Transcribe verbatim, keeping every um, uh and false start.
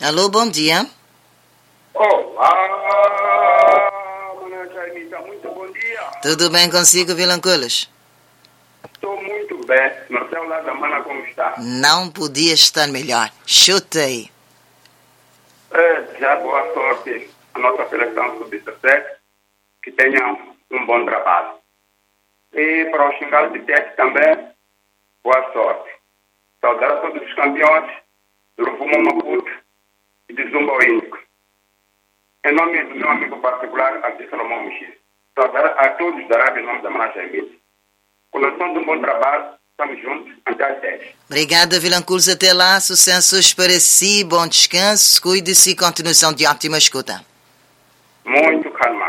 Alô, bom dia. Olá, Manuel Jaimita, muito bom dia. Tudo bem consigo, Vilanculos? Estou muito bem. No seu lado da mana, como está? Não podia estar melhor. Chutei. É, já boa sorte à nossa seleção sub dezessete, que tenham um bom trabalho. E para o Xingal de Tete também, boa sorte. Saudar a todos os campeões do Rufumo Maputo e de Zumba Índico. Em nome do meu amigo particular, Abdi Salomão Muxis. Saudar a todos da Arábia em nome da Mana Jaimita. Coleção de um bom trabalho, estamos juntos até às dez. Obrigada, Vilanculos. Até lá. Sucessos para si. Bom descanso. Cuide-se e continuação de ótima escuta. Muito calma.